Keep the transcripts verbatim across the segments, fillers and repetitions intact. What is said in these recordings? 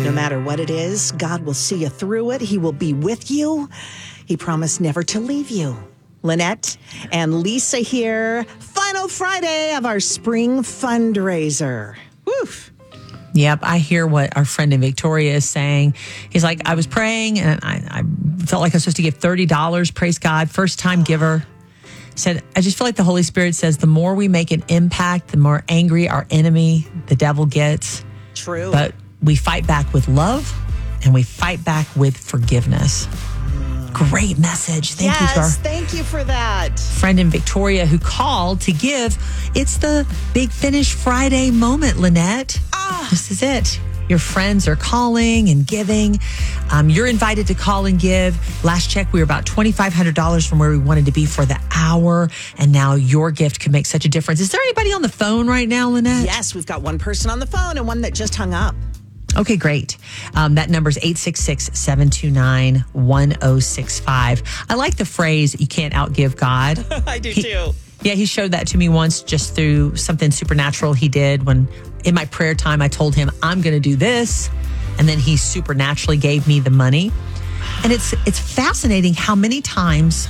No matter what it is, God will see you through it. He will be with you. He promised never to leave you. Lynette and Lisa here. Final Friday of our spring fundraiser. Woof. Yep, I hear what our friend in Victoria is saying. He's like, I was praying and I, I felt like I was supposed to give thirty dollars. Praise God. First time giver. Said, I just feel like the Holy Spirit says the more we make an impact, the more angry our enemy, the devil, gets. True. But we fight back with love and we fight back with forgiveness. Great message. Thank yes, you to our thank you for that. friend in Victoria who called to give. It's the Big Finish Friday moment, Lynette. Ah. This is it. Your friends are calling and giving. Um, you're invited to call and give. Last check, we were about twenty-five hundred dollars from where we wanted to be for the hour. And now your gift can make such a difference. Is there anybody on the phone right now, Lynette? Yes, we've got one person on the phone and one that just hung up. Okay, great. Um, that number is eight six six, seven two nine, one oh six five. I like the phrase, you can't outgive God. I do He- too. Yeah, he showed that to me once just through something supernatural he did when in my prayer time I told him I'm going to do this, and then he supernaturally gave me the money. And it's it's fascinating how many times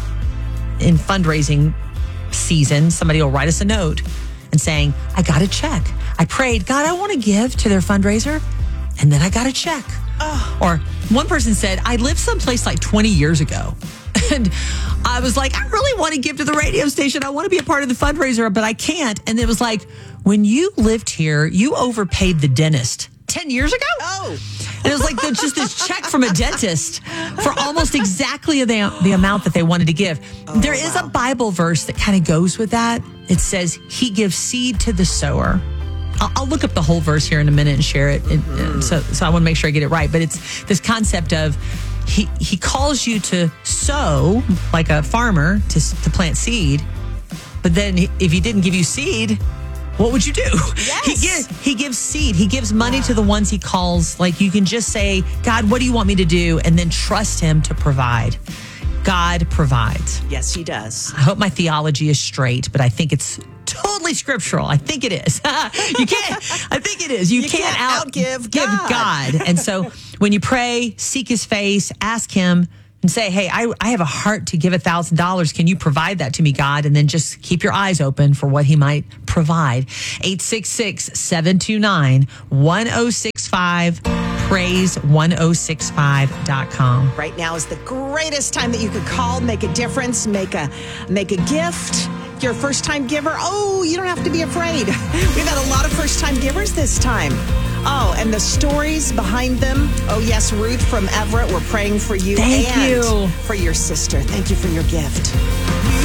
in fundraising season somebody will write us a note and saying, I got a check. I prayed, God, I want to give to their fundraiser, and then I got a check. Oh. Or one person said, I lived someplace like twenty years ago. And I was like, I really want to give to the radio station. I want to be a part of the fundraiser, but I can't. And it was like, when you lived here, you overpaid the dentist ten years ago. Oh. And it was like the, just this check from a dentist for almost exactly the, the amount that they wanted to give. Oh, there is wow. a Bible verse that kind of goes with that. It says, he gives seed to the sower. I'll, I'll look up the whole verse here in a minute and share it. And, and so, so I want to make sure I get it right. But it's this concept of he, he calls you to sow like a farmer to, to plant seed. But then if he didn't give you seed, what would you do? Yes. He gives he gives seed. He gives money to the ones he calls. Like you can just say, God, what do you want me to do? And then trust him to provide. God provides. Yes, he does. I hope my theology is straight, but I think it's totally scriptural. I think it is. You can't, I think it is. You, You can't, can't out, outgive give God. God. And so when you pray, seek his face, ask him, and say, hey, I, I have a heart to give one thousand dollars. Can you provide that to me, God? And then just keep your eyes open for what he might provide. eight six six, seven two nine, one oh six five, praise one oh six five dot com. Right now is the greatest time that you could call, make a difference, make a make a gift. You're a first-time giver. Oh, you don't have to be afraid. We've had a lot of first-time givers this time. Oh, and the stories behind them. Oh, yes, Ruth from Everett, we're praying for you Thank and you. for your sister. Thank you for your gift.